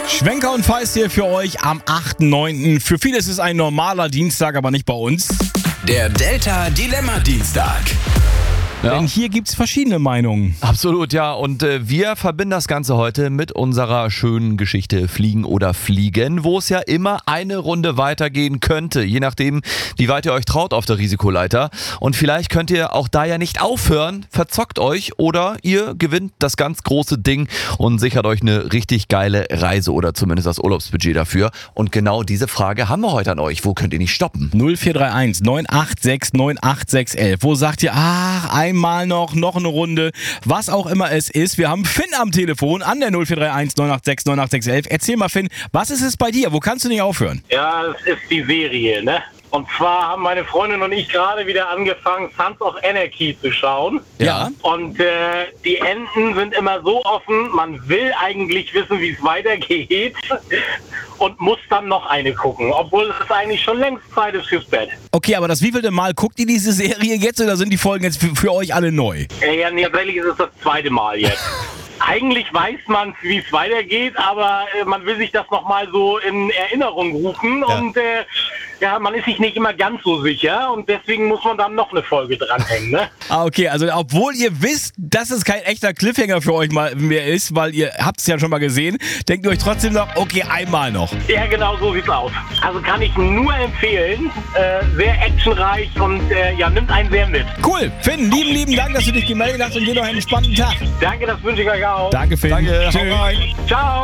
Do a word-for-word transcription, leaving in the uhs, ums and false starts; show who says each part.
Speaker 1: Schwenker und Feist hier für euch am achten neunten Für viele ist es ein normaler Dienstag, aber nicht bei uns.
Speaker 2: Der Delta Dilemma Dienstag.
Speaker 3: Ja.
Speaker 1: Denn hier gibt's verschiedene Meinungen.
Speaker 3: Absolut, ja. Und äh, wir verbinden das Ganze heute mit unserer schönen Geschichte Fliegen oder Fliegen, wo es ja immer eine Runde weitergehen könnte, je nachdem, wie weit ihr euch traut auf der Risikoleiter. Und vielleicht könnt ihr auch da ja nicht aufhören, verzockt euch oder ihr gewinnt das ganz große Ding und sichert euch eine richtig geile Reise oder zumindest das Urlaubsbudget dafür. Und genau diese Frage haben wir heute an euch. Wo könnt ihr nicht stoppen?
Speaker 1: null vier drei eins neun acht sechs neun acht sechs eins. Wo sagt ihr, ach, einmal noch, noch eine Runde, was auch immer es ist. Wir haben Finn am Telefon an der null vier drei eins neun acht sechs neun acht sechs eins. Erzähl mal, Finn, was ist es bei dir? Wo kannst du nicht aufhören?
Speaker 4: Ja, es ist die Serie, ne? Und zwar haben meine Freundin und ich gerade wieder angefangen, Sons of Anarchy zu schauen.
Speaker 1: Ja.
Speaker 4: Und äh, die Enden sind immer so offen, man will eigentlich wissen, wie es weitergeht und muss dann noch eine gucken, obwohl es eigentlich schon längst Zeit ist fürs Bett.
Speaker 1: Okay, aber das wievielte Mal guckt ihr diese Serie jetzt oder sind die Folgen jetzt für, für euch alle neu?
Speaker 4: Äh, ja, nee, tatsächlich ist es das zweite Mal jetzt. Eigentlich weiß man, wie es weitergeht, aber äh, man will sich das nochmal so in Erinnerung rufen
Speaker 1: Ja.
Speaker 4: und äh, ja, man ist sich nicht immer ganz so sicher und deswegen muss man dann noch eine Folge dranhängen, ne?
Speaker 1: Ah, okay, also obwohl ihr wisst, dass es kein echter Cliffhanger für euch mal mehr ist, weil ihr habt es ja schon mal gesehen, denkt ihr euch trotzdem noch, okay, einmal noch.
Speaker 4: Ja, genau so sieht's aus. Also kann ich nur empfehlen, äh, sehr actionreich und äh, ja, nimmt einen sehr mit.
Speaker 1: Cool, Finn, lieben, lieben Dank, dass du dich gemeldet hast und dir noch einen spannenden Tag.
Speaker 4: Danke, das wünsche ich euch auch.
Speaker 1: Danke, Finn.
Speaker 3: Danke, hau
Speaker 1: Tschüss.
Speaker 3: rein.
Speaker 4: Ciao.